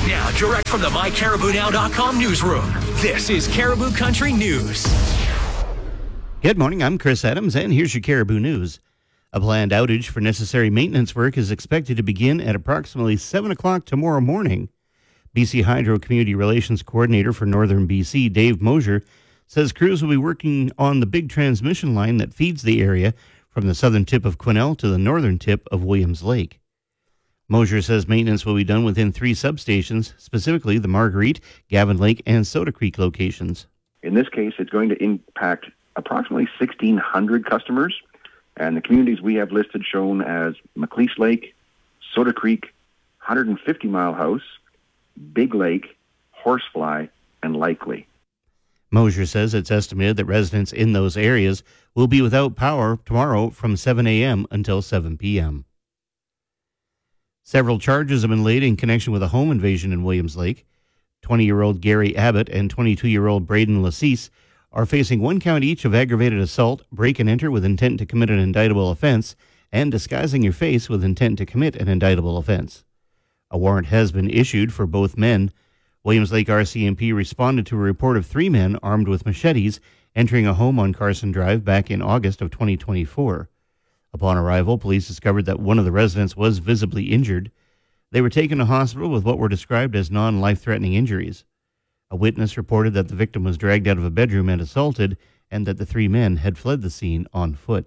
Now, direct from the MyCaribouNow.com newsroom, this is Caribou Country News. Good morning, I'm Chris Adams, and here's your Caribou News. A planned outage for necessary maintenance work is expected to begin at approximately 7 o'clock tomorrow morning. BC Hydro Community Relations Coordinator for Northern BC, Dave Mosier, says crews will be working on the big transmission line that feeds the area from the southern tip of Quesnel to the northern tip of Williams Lake. Mosier says maintenance will be done within 3 substations, specifically the Marguerite, Gavin Lake, and Soda Creek locations. In this case, it's going to impact approximately 1,600 customers, and the communities we have listed shown as McLeish Lake, Soda Creek, 150 Mile House, Big Lake, Horsefly, and Likely. Mosier says it's estimated that residents in those areas will be without power tomorrow from 7 a.m. until 7 p.m. Several charges have been laid in connection with a home invasion in Williams Lake. 20-year-old Gary Abbott and 22-year-old Braden Lassise are facing 1 count each of aggravated assault, break and enter with intent to commit an indictable offense, and disguising your face with intent to commit an indictable offense. A warrant has been issued for both men. Williams Lake RCMP responded to a report of 3 men armed with machetes entering a home on Carson Drive back in August of 2024. Upon arrival, police discovered that one of the residents was visibly injured. They were taken to hospital with what were described as non-life-threatening injuries. A witness reported that the victim was dragged out of a bedroom and assaulted, and that the 3 men had fled the scene on foot.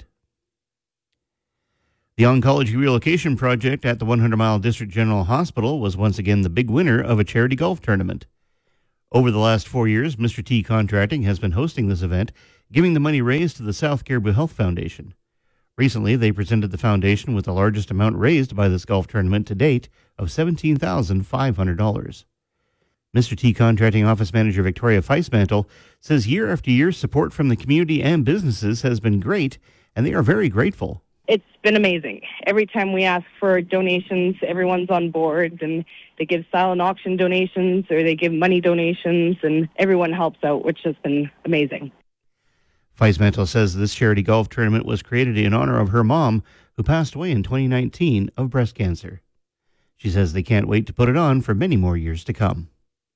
The oncology relocation project at the 100 Mile District General Hospital was once again the big winner of a charity golf tournament. Over the last 4 years, Mr. T Contracting has been hosting this event, giving the money raised to the South Caribou Health Foundation. Recently, they presented the foundation with the largest amount raised by this golf tournament to date of $17,500. Mr. T Contracting Office Manager Victoria Feismantel says year after year support from the community and businesses has been great, and they are very grateful. It's been amazing. Every time we ask for donations, everyone's on board, and they give silent auction donations or they give money donations, and everyone helps out, which has been amazing. Feismantel says this charity golf tournament was created in honor of her mom, who passed away in 2019 of breast cancer. She says they can't wait to put it on for many more years to come.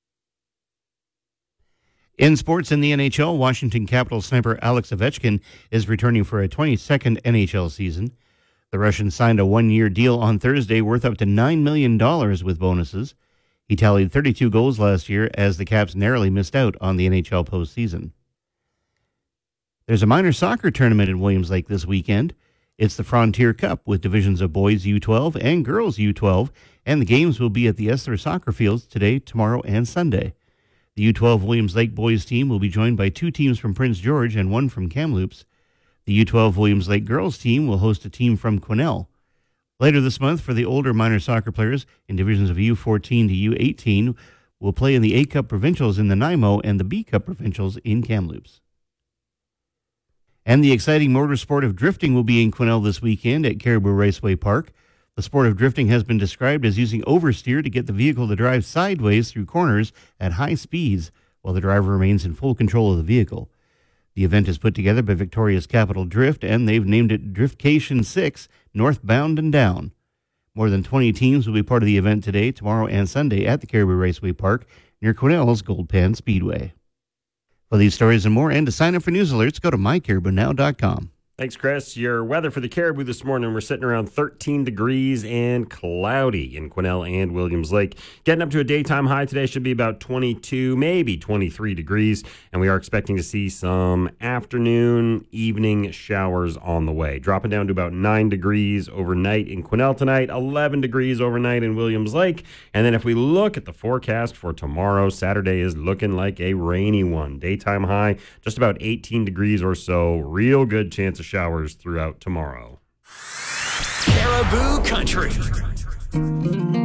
In sports in the NHL, Washington Capitals sniper Alex Ovechkin is returning for a 22nd NHL season. The Russian signed a 1-year deal on Thursday worth up to $9 million with bonuses. He tallied 32 goals last year as the Caps narrowly missed out on the NHL postseason. There's a minor soccer tournament in Williams Lake this weekend. It's the Frontier Cup with divisions of boys U12 and girls U12, and the games will be at the Esler Soccer Fields today, tomorrow, and Sunday. The U12 Williams Lake boys team will be joined by 2 teams from Prince George and 1 from Kamloops. The U12 Williams Lake girls team will host a team from Quesnel. Later this month, for the older minor soccer players in divisions of U14 to U18, will play in the A Cup Provincials in the Nanaimo and the B Cup Provincials in Kamloops. And the exciting motorsport of drifting will be in Quesnel this weekend at Caribou Raceway Park. The sport of drifting has been described as using oversteer to get the vehicle to drive sideways through corners at high speeds while the driver remains in full control of the vehicle. The event is put together by Victoria's Capital Drift, and they've named it Driftcation 6, Northbound and Down. More than 20 teams will be part of the event today, tomorrow, and Sunday at the Caribou Raceway Park near Quesnel's Gold Pan Speedway. For these stories and more, and to sign up for news alerts, go to mycaribounow.com. Thanks, Chris. Your weather for the Caribou this morning, we're sitting around 13 degrees and cloudy in Quesnel and Williams Lake. Getting up to a daytime high today should be about 22, maybe 23 degrees, and we are expecting to see some afternoon, evening showers on the way. Dropping down to about 9 degrees overnight in Quesnel tonight, 11 degrees overnight in Williams Lake, and then if we look at the forecast for tomorrow, Saturday is looking like a rainy one. Daytime high, just about 18 degrees or so. Real good chance of showers throughout tomorrow. Caribou Country.